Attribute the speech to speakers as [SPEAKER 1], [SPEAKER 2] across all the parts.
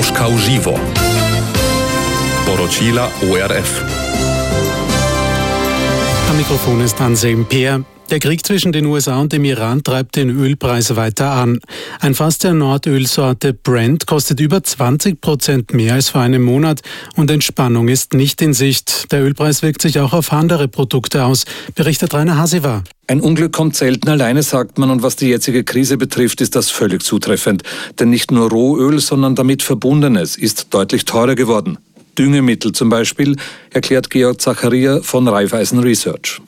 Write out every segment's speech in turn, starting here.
[SPEAKER 1] Položka v živo. Poročila ORF.
[SPEAKER 2] Am Mikrofon ist Anselm Peer. Der Krieg zwischen den USA und dem Iran treibt den Ölpreis weiter an. Ein Fass der Nordölsorte Brent kostet über 20% mehr als vor einem Monat und Entspannung ist nicht in Sicht. Der Ölpreis wirkt sich auch auf andere Produkte aus, berichtet Rainer Hasiwa.
[SPEAKER 3] Ein Unglück kommt selten alleine, sagt man, und was die jetzige Krise betrifft, ist das völlig zutreffend. Denn nicht nur Rohöl, sondern damit Verbundenes ist deutlich teurer geworden. Düngemittel zum Beispiel, erklärt Georg Zacharia von Raiffeisen Research.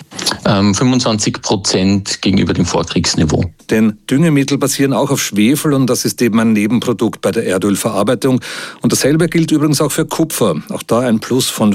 [SPEAKER 4] 25% gegenüber dem Vorkriegsniveau.
[SPEAKER 3] Denn Düngemittel basieren auch auf Schwefel und das ist eben ein Nebenprodukt bei der Erdölverarbeitung. Und dasselbe gilt übrigens auch für Kupfer. Auch da ein Plus von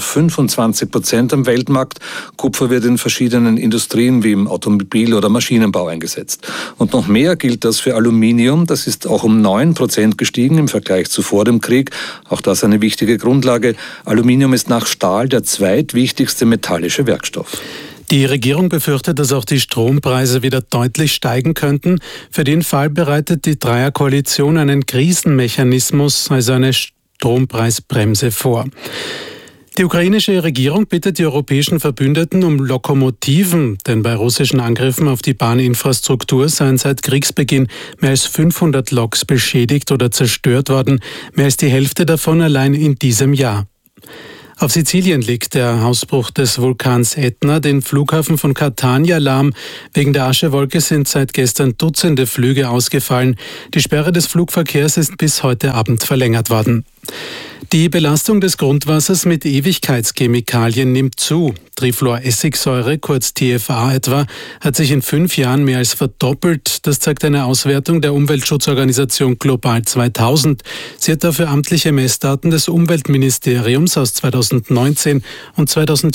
[SPEAKER 3] 25% am Weltmarkt. Kupfer wird in verschiedenen Industrien wie im Automobil- oder Maschinenbau eingesetzt. Und noch mehr gilt das für Aluminium. Das ist auch um 9% gestiegen im Vergleich zu vor dem Krieg. Auch das eine wichtige Grundlage. Aluminium ist nach Stahl der zweitwichtigste metallische Werkstoff.
[SPEAKER 2] Die Regierung befürchtet, dass auch die Strompreise wieder deutlich steigen könnten. Für den Fall bereitet die Dreierkoalition einen Krisenmechanismus, also eine Strompreisbremse vor. Die ukrainische Regierung bittet die europäischen Verbündeten um Lokomotiven, denn bei russischen Angriffen auf die Bahninfrastruktur seien seit Kriegsbeginn mehr als 500 Loks beschädigt oder zerstört worden, mehr als die Hälfte davon allein in diesem Jahr. Auf Sizilien liegt der Ausbruch des Vulkans Ätna den Flughafen von Catania lahm. Wegen der Aschewolke sind seit gestern Dutzende Flüge ausgefallen. Die Sperre des Flugverkehrs ist bis heute Abend verlängert worden. Die Belastung des Grundwassers mit Ewigkeitschemikalien nimmt zu. Trifluoressigsäure, kurz TFA etwa, hat sich in 5 Jahren mehr als verdoppelt. Das zeigt eine Auswertung der Umweltschutzorganisation Global 2000. Sie hat dafür amtliche Messdaten des Umweltministeriums aus 2019 und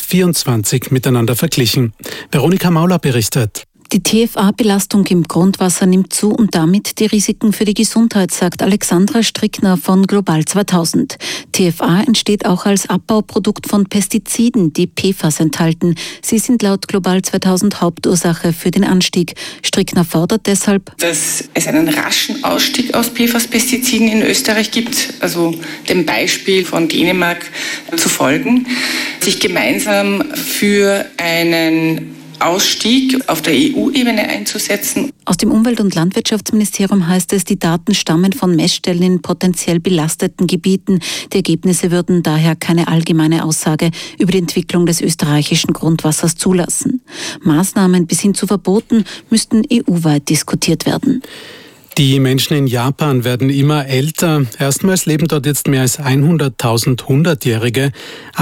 [SPEAKER 2] 2024 miteinander verglichen. Veronika Mauler berichtet.
[SPEAKER 5] Die TFA-Belastung im Grundwasser nimmt zu und damit die Risiken für die Gesundheit, sagt Alexandra Strickner von Global 2000. TFA entsteht auch als Abbauprodukt von Pestiziden, die PFAS enthalten. Sie sind laut Global 2000 Hauptursache für den Anstieg. Strickner fordert deshalb,
[SPEAKER 6] dass es einen raschen Ausstieg aus PFAS-Pestiziden in Österreich gibt, also dem Beispiel von Dänemark zu folgen, sich gemeinsam für einen Ausstieg auf der EU-Ebene einzusetzen.
[SPEAKER 5] Aus dem Umwelt- und Landwirtschaftsministerium heißt es, die Daten stammen von Messstellen in potenziell belasteten Gebieten. Die Ergebnisse würden daher keine allgemeine Aussage über die Entwicklung des österreichischen Grundwassers zulassen. Maßnahmen bis hin zu Verboten müssten EU-weit diskutiert werden.
[SPEAKER 2] Die Menschen in Japan werden immer älter. Erstmals leben dort jetzt mehr als 100.000 100-Jährige.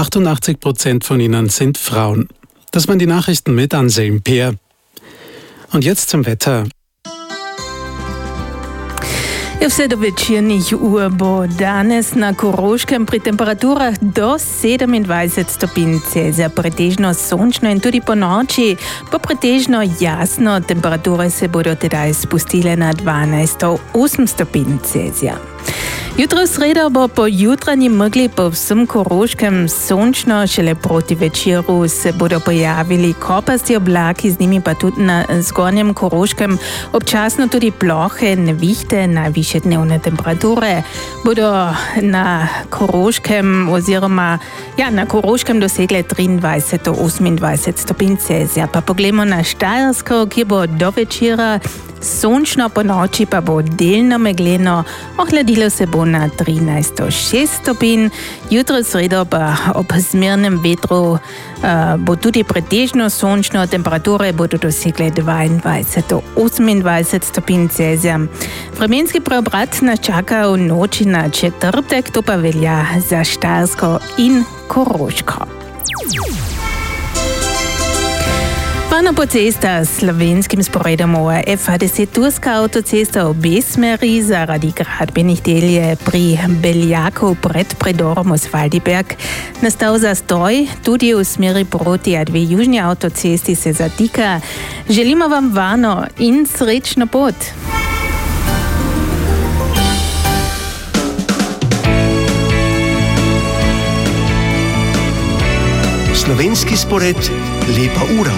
[SPEAKER 2] 88% von ihnen sind Frauen. Das waren die Nachrichten mit Anselm Peer. Und jetzt zum Wetter.
[SPEAKER 7] V sredovečernih ur bo danes na Koroškem pri temperaturah do 27 stopinj Celzija, pretežno sončno in tudi po noči bo pretežno jasno. Temperature se bodo tedaj spustile na 12 do 8 stopinj Celzija. Jutro sreda bo po jutranji megli po vsem Koroškem sončno, šele proti večeru se bodo pojavili kopasti oblaki, z njimi pa tudi na zgornjem Koroškem občasno tudi plohe nevihte. Najvišje dnevne temperature bodo na Koroškem na Koroškem dosegle 23 do 28 stopinj Celzija. Pa poglejmo na Štajersko, kjer bo do večera sončno, po noči pa bo delno megleno, ohladilo se bo na 13 do 6 stopinj. Jutro sredo pa ob zmernem vetru bo tudi pretežno sončno, temperature bodo dosegle 22 do 28 stopinj Celzija. Vremenski preobrat nas čaka v noči na četrtek, to pa velja za Štajersko in Koroško. Varno po cestah s slovenskim sporedom ORF A10 turska avtocesta obe smeri zaradi gradbenih del je pri Beljaku pred predorom Osvaldiberg nastal zastoj, tudi v smeri proti A2 južni avtocesti se zatika. Želimo vam varno in srečno pot!
[SPEAKER 8] Slovenski spored Lepa ura.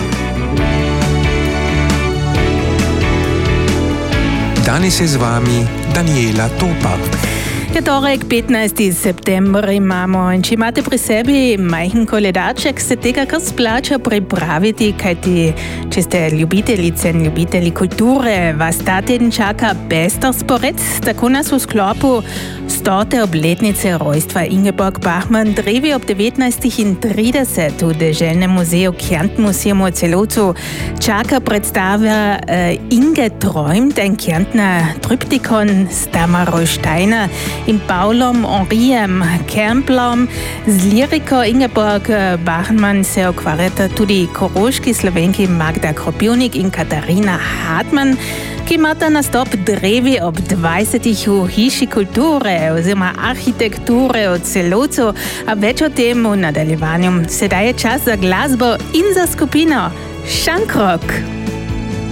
[SPEAKER 9] Danes je z vami Daniela Topa.
[SPEAKER 7] Je torek 15. september imamo in če imate pri sebi majhen koledarček, se tega kar splača pripraviti, kajti če ste ljubiteljice in ljubitelji kulture, vas ta teden čaka pester spored, tako nas v sklopu 100. obletnice rojstva Ingeborg Bachmann-Drevi ob 19:30 v Deželnem muzeju Kärnten-Museum v Celovcu čaka predstava Inge träumt, ein Kärntner Triptykon s Tamaro Steiner in Paulom Henrijem Kernblom. Z liriko Ingeborg Bachmann se ukvarjata tudi koroški Slovenki Magda Kropivnik in Katarina Hartmann, ki imata nastop Drevi ob 20. v Hiši kulture oziroma arhitekture v Celovcu, a več o tem v nadaljevanju. Sedaj je čas za glasbo in za skupino Šankrok.